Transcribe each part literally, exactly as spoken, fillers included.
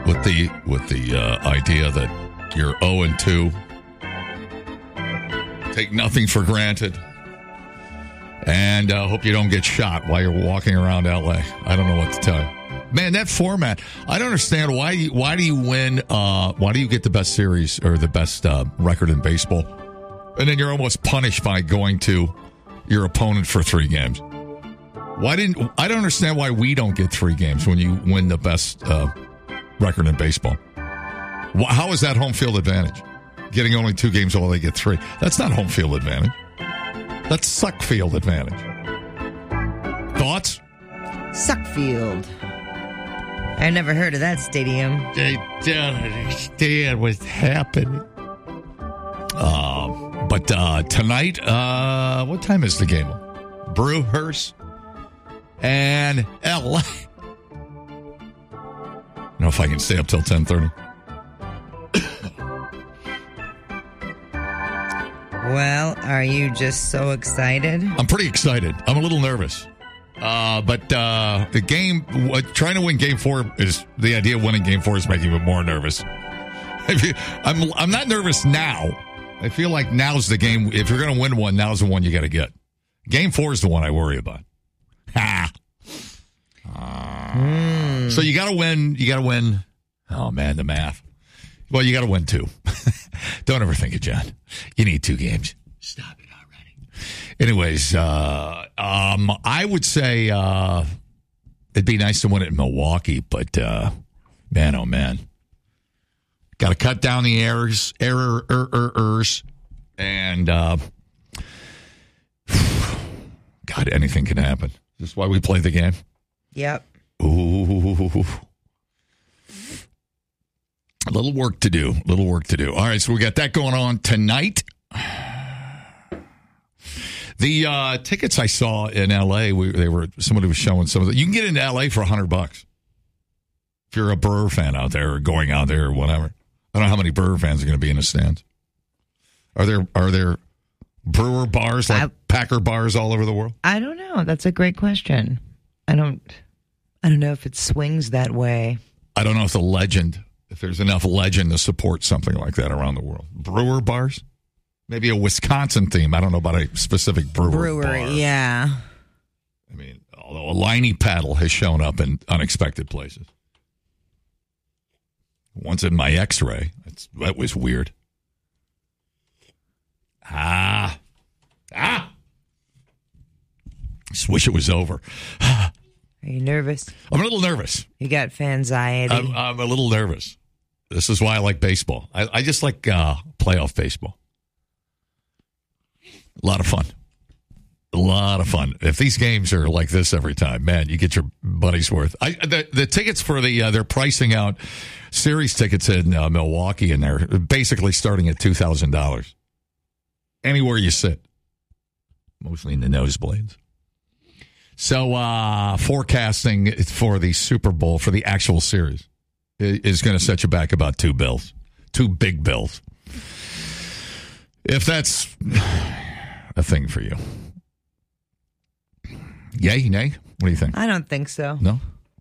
with the with the uh, idea that you're oh and two. Take nothing for granted. And uh, hope you don't get shot while you're walking around L A. I don't know what to tell you. Man, that format, I don't understand. Why, you, why do you win, uh, why do you get the best series or the best uh, record in baseball? And then you're almost punished by going to your opponent for three games. Why didn't, I don't understand why we don't get three games when you win the best uh, record in baseball. How is that home field advantage? Getting only two games while they get three. That's not home field advantage. That's suck field advantage. Thoughts? Suckfield. I never heard of that stadium. I don't understand what's happening. Uh, but uh, tonight, uh, what time is the game? Brewers and L A. I don't know if I can stay up till ten thirty. Well, are you just so excited? I'm pretty excited. I'm a little nervous. Uh, but uh, the game, uh, trying to win game four is, the idea of winning game four is making me more nervous. I'm, I'm not nervous now. I feel like now's the game. If you're going to win one, now's the one you got to get. Game four is the one I worry about. Ha! Uh, mm. So you got to win. You got to win. Oh, man, the math. Well, you got to win two. Don't ever think it, John. You need two games. Stop it already. Anyways, uh, um, I would say uh, it'd be nice to win it in Milwaukee, but uh, man, oh man, got to cut down the errors, error, er, er, errors, and uh, God, anything can happen. This is why we play the game. Yep. Ooh. A little work to do. A little work to do. All right, so we got that going on tonight. The uh, tickets I saw in L A, we, they were somebody was showing some of them. You can get into L A for a hundred bucks if you're a Brewer fan out there or going out there or whatever. I don't know how many Brewer fans are going to be in the stands. Are there are there Brewer bars like I, Packer bars all over the world? I don't know. That's a great question. I don't. I don't know if it swings that way. I don't know if the legend. If there's enough legend to support something like that around the world. Brewer bars? Maybe a Wisconsin theme. I don't know about a specific brewer Brewer, bar. yeah. I mean, although a liney paddle has shown up in unexpected places. Once in my x-ray. That's, that was weird. Ah. Ah. Just wish it was over. Are you nervous? I'm a little nervous. You got fanxiety. I'm, I'm a little nervous. This is why I like baseball. I, I just like uh, playoff baseball. A lot of fun. A lot of fun. If these games are like this every time, man, you get your money's worth. I, the, the tickets for the, uh, they're pricing out series tickets in uh, Milwaukee, and they're basically starting at two thousand dollars. Anywhere you sit. Mostly in the nosebleeds. So, uh, forecasting for the Super Bowl, for the actual series, is going to set you back about two bills. Two big bills. If that's a thing for you. Yay, nay? What do you think? I don't think so. No?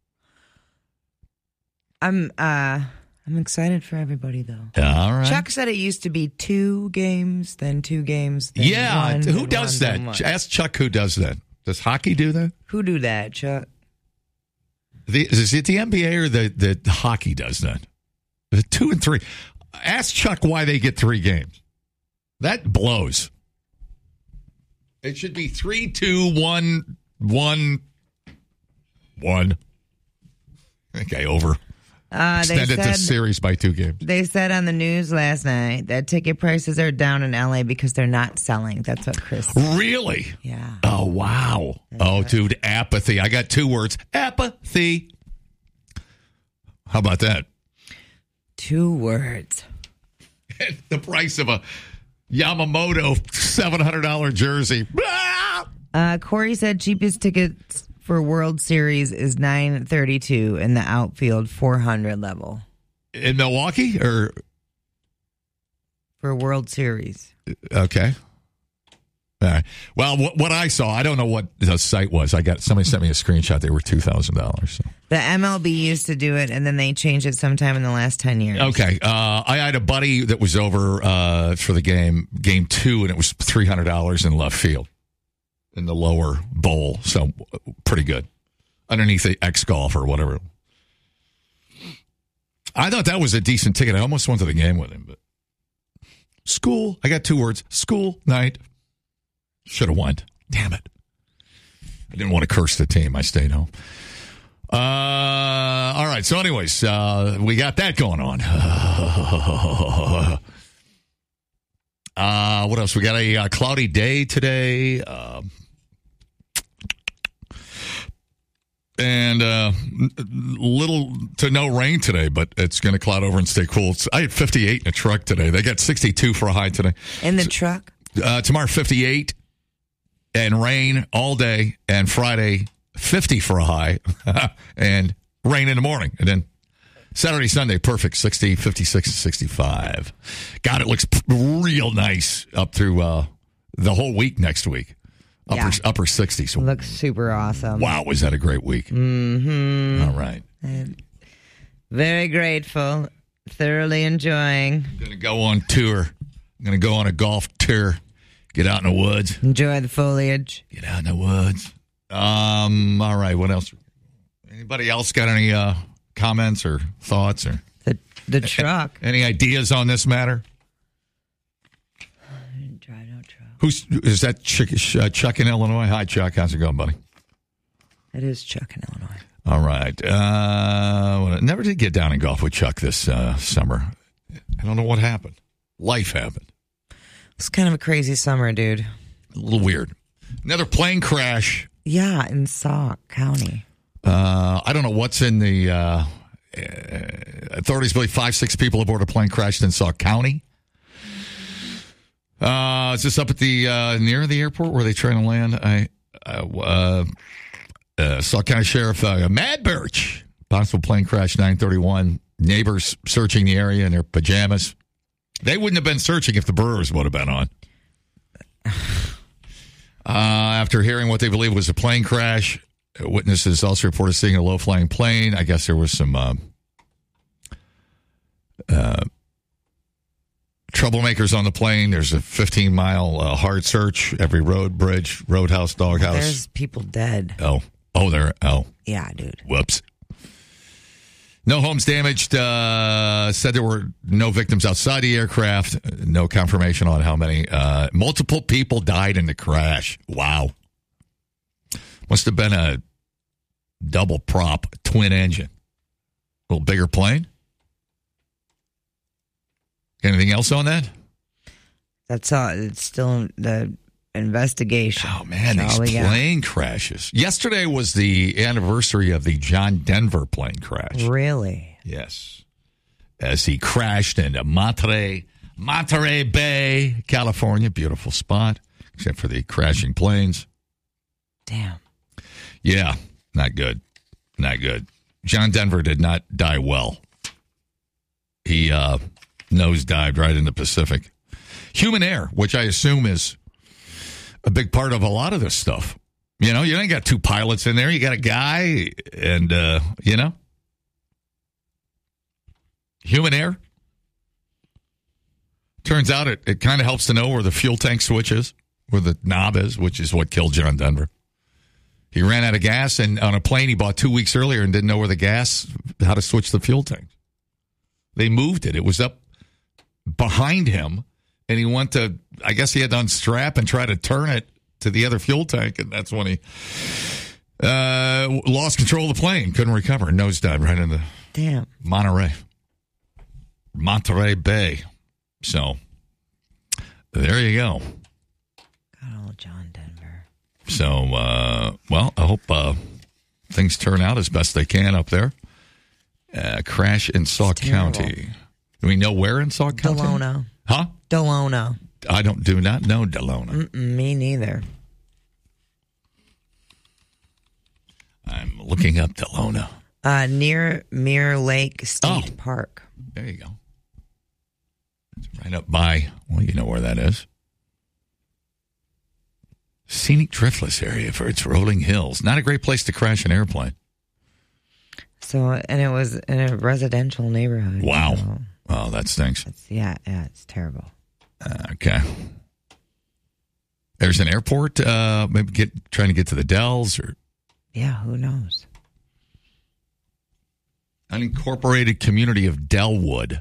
I'm, uh, I'm excited for everybody, though. All right. Chuck said it used to be two games, then two games, then yeah, one. who does one, that? Ask Chuck who does that. Does hockey do that? Who do that, Chuck? The, is it the N B A or the, the hockey does that? The two and three. Ask Chuck why they get three games. That blows. It should be three, two, one, one, one. Okay, over. Uh, Extended they said, the series by two games. They said on the news last night that ticket prices are down in L A because they're not selling. That's what Chris said. Really? Yeah. Oh, wow. That's oh, right. Dude, apathy. I got two words. Apathy. How about that? Two words. The price of a Yamamoto seven hundred dollars jersey. Uh, Corey said cheapest tickets for World Series is nine thirty-two in the outfield four hundred level. In Milwaukee or for World Series? Okay. All right. Well, what, what I saw, I don't know what the site was. I got somebody sent me a screenshot. They were two thousand dollars. So. The M L B used to do it, and then they changed it sometime in the last ten years. Okay. Uh, I had a buddy that was over uh, for the game, game two, and it was three hundred dollars in left field in the lower bowl. So pretty good. Underneath the X Golf or whatever. I thought that was a decent ticket. I almost went to the game with him, but school. I got two words. School night. Should have went. Damn it. I didn't want to curse the team. I stayed home. Uh, all right. So anyways, uh, we got that going on. uh, what else? We got a uh, cloudy day today. Uh, and uh, little to no rain today, but it's going to cloud over and stay cool. It's, I had fifty-eight in a truck today. They got sixty-two for a high today. In the so, truck? Uh, tomorrow, fifty-eight. And rain all day, and Friday, fifty for a high, and rain in the morning. And then Saturday, Sunday, perfect, sixty, fifty-six, sixty-five. God, it looks real nice up through uh, the whole week next week. Upper, yeah. upper sixties. Looks super awesome. Wow, was that a great week. Mm-hmm. All right. And very grateful, thoroughly enjoying. I'm going to go on tour. I'm going to go on a golf tour. Get out in the woods. Enjoy the foliage. Get out in the woods. Um. All right. What else? Anybody else got any uh, comments or thoughts or the the truck? Any ideas on this matter? Drive no truck. Who's is that? Chuck, uh, Chuck in Illinois. Hi, Chuck. How's it going, buddy? It is Chuck in Illinois. All right. Uh, well, never did get down in golf with Chuck this uh, summer. I don't know what happened. Life happened. It's kind of a crazy summer, dude. A little weird. Another plane crash. Yeah, in Sauk County. Uh, I don't know what's in the uh, uh, authorities believe five, six people aboard a plane crashed in Sauk County. Uh, is this up at the uh, near the airport where they trying to land? I uh, uh, Sauk County Sheriff uh, Mad Birch. Possible plane crash nine thirty-one. Neighbors searching the area in their pajamas. They wouldn't have been searching if the Brewers would have been on. Uh, after hearing what they believe was a plane crash, witnesses also reported seeing a low-flying plane. I guess there was some uh, uh, troublemakers on the plane. There's a fifteen-mile uh, hard search. Every road, bridge, roadhouse, doghouse. There's people dead. Oh. Oh, there. Oh. Yeah, dude. Whoops. No homes damaged. Uh, said there were no victims outside the aircraft. No confirmation on how many. Uh, multiple people died in the crash. Wow. Must have been a double prop twin engine. A little bigger plane. Anything else on that? That's all. It's still the investigation. Oh, man, That's these plane crashes. Yesterday was the anniversary of the John Denver plane crash. Really? Yes. As he crashed into Monterey, Monterey Bay, California. Beautiful spot, except for the crashing planes. Damn. Yeah, not good. Not good. John Denver did not die well. He uh, nosedived right in the Pacific. Human error, which I assume is a big part of a lot of this stuff. You know, you ain't got two pilots in there. You got a guy and, uh, you know, human error. Turns out it, it kind of helps to know where the fuel tank switch is, where the knob is, which is what killed John Denver. He ran out of gas and on a plane he bought two weeks earlier and didn't know where the gas, how to switch the fuel tank. They moved it. It was up behind him. And he went to, I guess he had to unstrap and try to turn it to the other fuel tank. And that's when he uh, lost control of the plane. Couldn't recover. Nosedived right in the Damn. Monterey. Monterey Bay. So, there you go. God, old John Denver. So, uh, well, I hope uh, things turn out as best they can up there. Uh, crash in Sauk County. Do we know where in Sauk County? Delona. Huh? Delona. I don't do not know Delona. Mm-mm, me neither. I'm looking up Delona. Uh, near Mirror Lake State Oh. Park. There you go. It's right up by, well, you know where that is. Scenic Driftless area for its rolling hills. Not a great place to crash an airplane. So, and it was in a residential neighborhood. Wow. So Oh, that stinks. it's, yeah, yeah, it's terrible. Uh, okay. There's an airport, uh, maybe get trying to get to the Dells or Yeah, who knows? unincorporated community of Delwood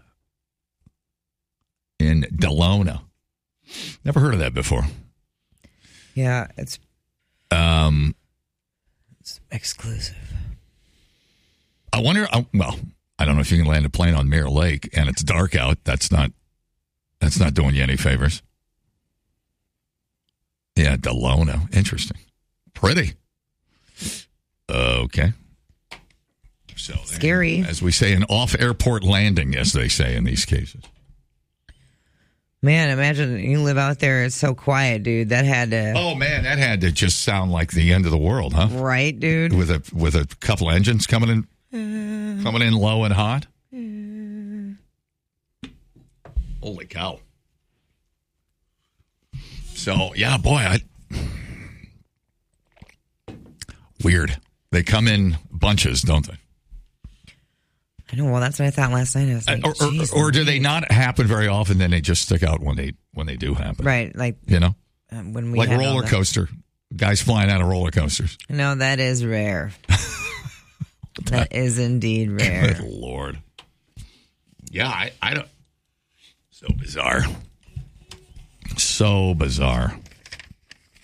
in Delona. Never heard of that before. Yeah, it's Um, it's exclusive. I wonder. Uh, well, I don't know if you can land a plane on Mirror Lake and it's dark out. That's not. That's not doing you any favors. Yeah, Delona. Interesting. Pretty. Okay. So Scary. As we say, an off-airport landing, as they say in these cases. Man, imagine you live out there. It's so quiet, dude. That had to. Oh man, that had to just sound like the end of the world, huh? Right, dude. With a with a couple engines coming in, Uh, coming in low and hot. uh, Holy cow! So yeah, boy, I weird. They come in bunches, don't they? I know. Well, that's what I thought last night. I was like, or, or, "Jeez, or do they Louise." not happen very often? Then they just stick out when they when they do happen, Right, like You know, um, when we like had all roller the- coaster guys flying out of roller coasters. No, that is rare. That is indeed rare. Good Lord. Yeah, I, I don't. So bizarre. So bizarre.